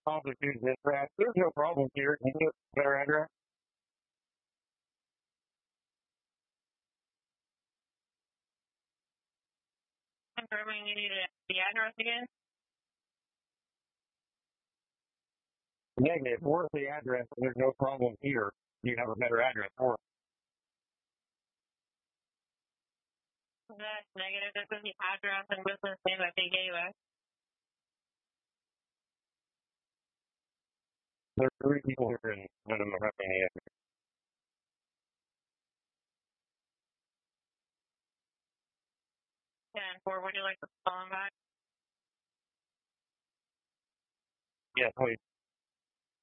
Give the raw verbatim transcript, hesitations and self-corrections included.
constitutes dispatch. There's no problem here. Can you get a better address? Confirming you need the address again? Negative. Where's the address? There's no problem here. You have a better address for it. That's negative. This is the address and business name that they gave us. There's three people here and none of them have any address. ten four, would you like to call them back? Yes, please.